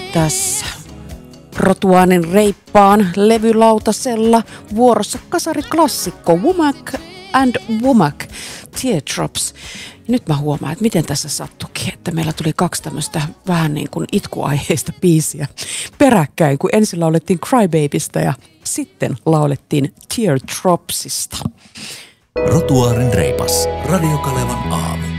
Tässä Rotuaanin reippaan levylautasella vuorossa kasariklassikko Womack and Womack, Teardrops. Nyt mä huomaan, että miten tässä sattukin, että meillä tuli kaksi tämmöistä vähän niin kuin itkuaiheista biisiä peräkkäin, kun ensin laulettiin Crybabystä ja sitten laulettiin Teardropsista. Rotuaarin reipas, Radio Kalevan aamu.